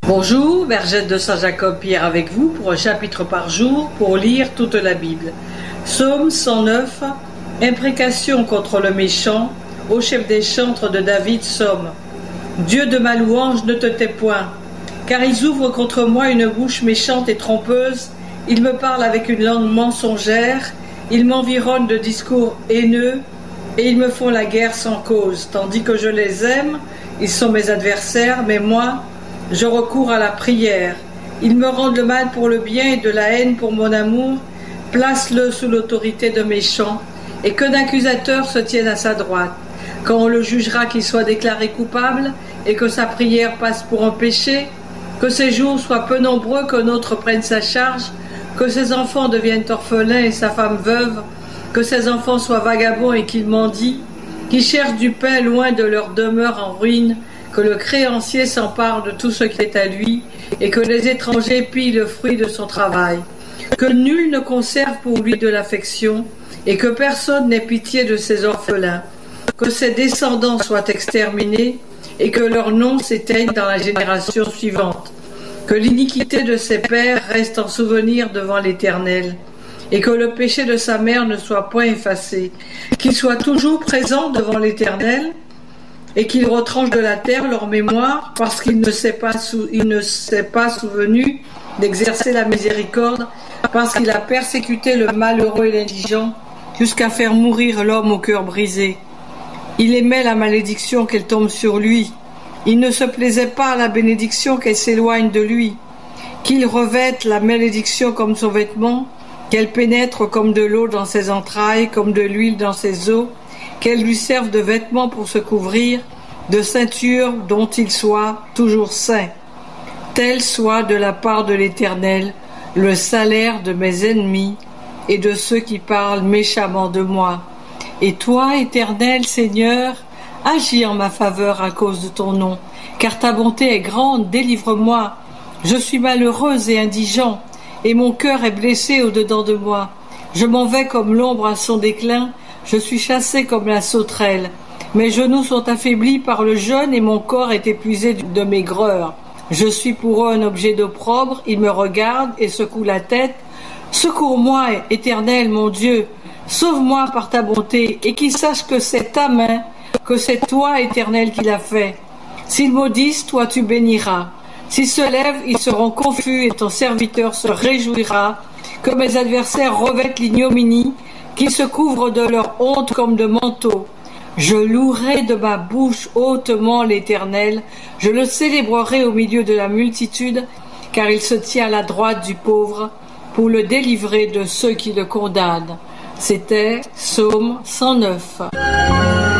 Bonjour, Bergette de Saint-Jacob-Pierre avec vous pour un chapitre par jour pour lire toute la Bible. Psaume 109, imprécation contre le méchant, au chef des chantres de David, Somme. Dieu de ma louange, ne te tais point, car ils ouvrent contre moi une bouche méchante et trompeuse, ils me parlent avec une langue mensongère, ils m'environnent de discours haineux, et ils me font la guerre sans cause, tandis que je les aime, ils sont mes adversaires, mais moi, je recours à la prière. Ils me rendent le mal pour le bien et de la haine pour mon amour. Place-le sous l'autorité de méchants, et qu'un accusateur se tienne à sa droite. Quand on le jugera qu'il soit déclaré coupable, et que sa prière passe pour un péché, que ses jours soient peu nombreux, qu'un autre prenne sa charge, que ses enfants deviennent orphelins et sa femme veuve, que ses enfants soient vagabonds et qu'ils mendient, qu'ils cherchent du pain loin de leur demeure en ruine, que le créancier s'empare de tout ce qui est à lui, et que les étrangers pillent le fruit de son travail. Que nul ne conserve pour lui de l'affection, et que personne n'ait pitié de ses orphelins. Que ses descendants soient exterminés, et que leur nom s'éteigne dans la génération suivante. Que l'iniquité de ses pères reste en souvenir devant l'Éternel, et que le péché de sa mère ne soit point effacé. Qu'il soit toujours présent devant l'Éternel, et qu'il retranche de la terre leur mémoire, parce qu'il ne s'est pas souvenu d'exercer la miséricorde, parce qu'il a persécuté le malheureux et l'indigent, jusqu'à faire mourir l'homme au cœur brisé. Il aimait la malédiction qu'elle tombe sur lui. Il ne se plaisait pas à la bénédiction qu'elle s'éloigne de lui. Qu'il revête la malédiction comme son vêtement, qu'elle pénètre comme de l'eau dans ses entrailles, comme de l'huile dans ses os, qu'elle lui serve de vêtements pour se couvrir, de ceinture dont il soit toujours saint. Tel soit de la part de l'Éternel le salaire de mes ennemis et de ceux qui parlent méchamment de moi. Et toi, Éternel Seigneur, agis en ma faveur à cause de ton nom, car ta bonté est grande, délivre-moi. Je suis malheureuse et indigent, et mon cœur est blessé au-dedans de moi. Je m'en vais comme l'ombre à son déclin, je suis chassé comme la sauterelle. Mes genoux sont affaiblis par le jeûne et mon corps est épuisé de maigreur. Je suis pour eux un objet d'opprobre, ils me regardent et secouent la tête. Secours-moi, Éternel, mon Dieu, sauve-moi par ta bonté, et qu'ils sachent que c'est ta main, que c'est toi, Éternel, qui l'a fait. S'ils maudissent, toi tu béniras. S'ils se lèvent, ils seront confus et ton serviteur se réjouira. Que mes adversaires revêtent l'ignominie, qu'ils se couvrent de leur honte comme de manteau. Je louerai de ma bouche hautement l'Éternel, je le célébrerai au milieu de la multitude, car il se tient à la droite du pauvre, pour le délivrer de ceux qui le condamnent. C'était Psaume 109.